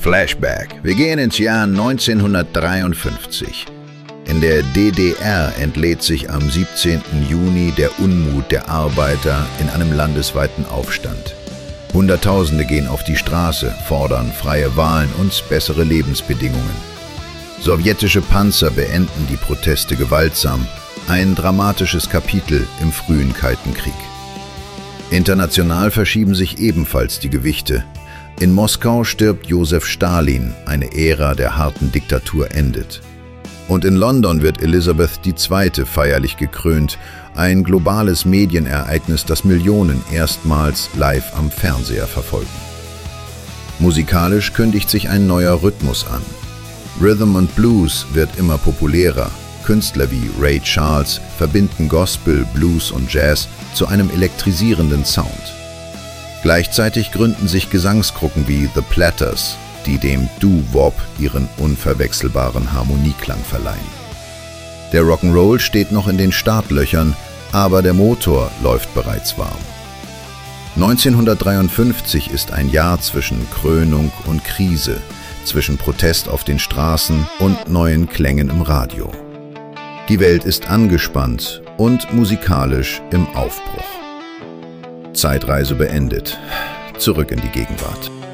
Flashback. Wir gehen ins Jahr 1953. In der DDR entlädt sich am 17. Juni der Unmut der Arbeiter in einem landesweiten Aufstand. Hunderttausende gehen auf die Straße, fordern freie Wahlen und bessere Lebensbedingungen. Sowjetische Panzer beenden die Proteste gewaltsam. Ein dramatisches Kapitel im frühen Kalten Krieg. International verschieben sich ebenfalls die Gewichte. In Moskau stirbt Josef Stalin, eine Ära der harten Diktatur endet. Und in London wird Elisabeth II. Feierlich gekrönt, ein globales Medienereignis, das Millionen erstmals live am Fernseher verfolgen. Musikalisch kündigt sich ein neuer Rhythmus an. Rhythm and Blues wird immer populärer. Künstler wie Ray Charles verbinden Gospel, Blues und Jazz zu einem elektrisierenden Sound. Gleichzeitig gründen sich Gesangsgruppen wie The Platters, die dem Doo-Wop ihren unverwechselbaren Harmonieklang verleihen. Der Rock'n'Roll steht noch in den Startlöchern, aber der Motor läuft bereits warm. 1953 ist ein Jahr zwischen Krönung und Krise, zwischen Protest auf den Straßen und neuen Klängen im Radio. Die Welt ist angespannt und musikalisch im Aufbruch. Zeitreise beendet. Zurück in die Gegenwart.